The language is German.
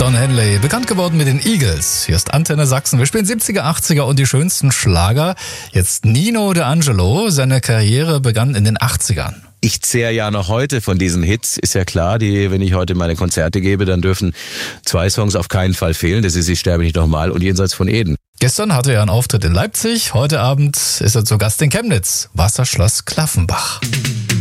Don Henley, bekannt geworden mit den Eagles. Hier ist Antenne Sachsen. Wir spielen 70er, 80er und die schönsten Schlager. Jetzt Nino D'Angelo. Seine Karriere begann in den 80ern. Ich zehre ja noch heute von diesen Hits, ist ja klar, wenn ich heute meine Konzerte gebe, dann dürfen 2 Songs auf keinen Fall fehlen. Das ist Ich sterbe nicht nochmal und Jenseits von Eden. Gestern hatte er einen Auftritt in Leipzig. Heute Abend ist er zu Gast in Chemnitz. Wasserschloss Klaffenbach.